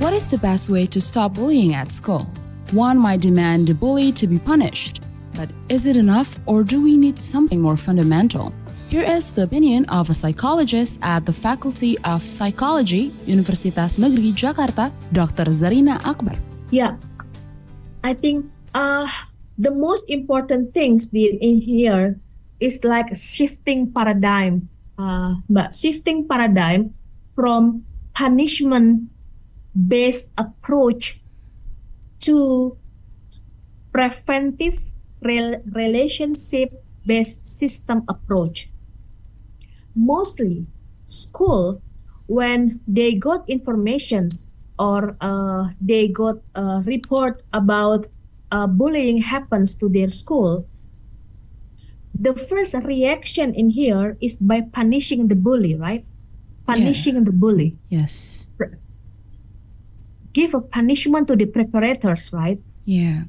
What is the best way to stop bullying at school? One might demand the bully to be punished. But is it enough, or do we need something more fundamental? Here is the opinion of a psychologist at the Faculty of Psychology, Universitas Negeri Jakarta, Dr. Zarina Akbar. Yeah, I think the most important things in here is like shifting paradigm, but shifting paradigm from punishment-based approach to preventive relationship-based system approach. Mostly, school, when they got informations or they got a report about bullying happens to their school, the first reaction in here is by punishing the bully, right? Punishing the bully. Yes. Give a punishment to the preparators, right? Yeah.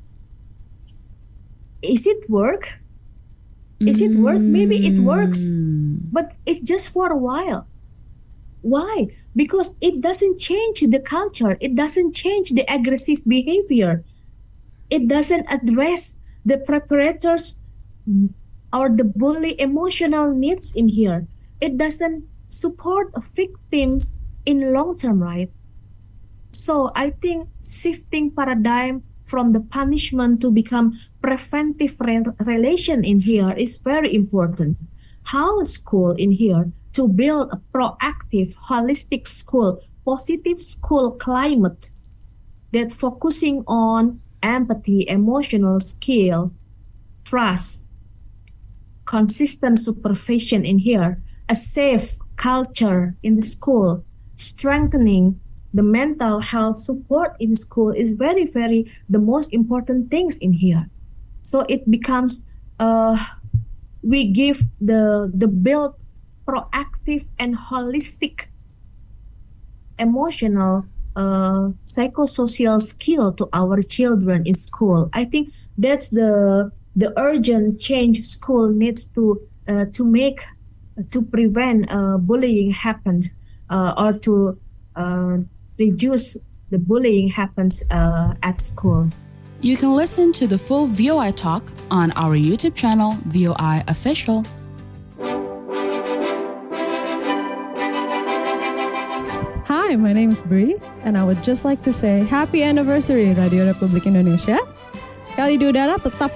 Is it work? Is it work? Maybe it works, but it's just for a while. Why? Because it doesn't change the culture. It doesn't change the aggressive behavior. It doesn't address the preparators or the bully emotional needs in here. It doesn't support victims in long term, right? So I think shifting paradigm from the punishment to become preventive relation in here is very important. How school in here to build a proactive, holistic school, positive school climate that focusing on empathy, emotional skill, trust, consistent supervision in here, a safe culture in the school, strengthening the mental health support in school is very, very the most important things in here. So it becomes, we give the build proactive and holistic emotional psychosocial skill to our children in school. I think that's the urgent change school needs to make to prevent bullying happens or to reduce the bullying happens at school. You can listen to the full VOI talk on our YouTube channel, VOI Official. Hi, my name is Bri, and I would just like to say happy anniversary Radio Republik Indonesia. Sekali di udara tetap